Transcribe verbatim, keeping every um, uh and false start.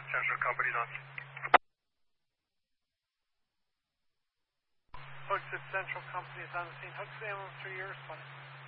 Central Company's on. Hooks at Central Company's on the scene. Hooks ambulance three, you're responding.